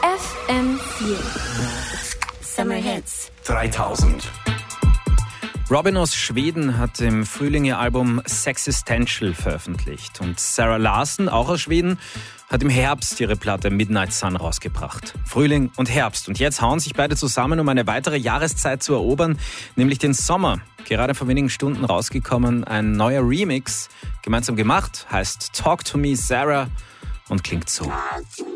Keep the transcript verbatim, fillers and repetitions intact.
F M vier Summer Hits dreitausend. Robyn aus Schweden hat im Frühling ihr Album Sexistential veröffentlicht. Und Zara Larsson, auch aus Schweden, hat im Herbst ihre Platte Midnight Sun rausgebracht. Frühling und Herbst. Und jetzt hauen sich beide zusammen, um eine weitere Jahreszeit zu erobern, nämlich den Sommer. Gerade vor wenigen Stunden rausgekommen, ein neuer Remix, gemeinsam gemacht, heißt Talk to Me Sarah und klingt so.